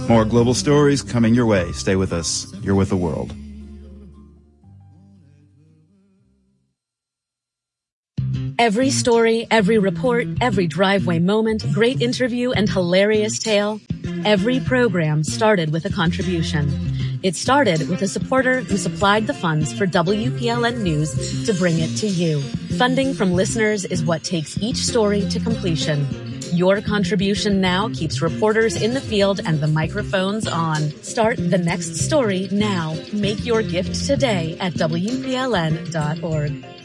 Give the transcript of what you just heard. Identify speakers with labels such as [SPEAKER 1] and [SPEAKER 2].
[SPEAKER 1] More global stories coming your way. Stay with us. You're with the world.
[SPEAKER 2] Every story, every report, every driveway moment, great interview, and hilarious tale. Every program started with a contribution. It started with a supporter who supplied the funds for WPLN News to bring it to you. Funding from listeners is what takes each story to completion. Your contribution now keeps reporters in the field and the microphones on. Start the next story now. Make your gift today at WPLN.org.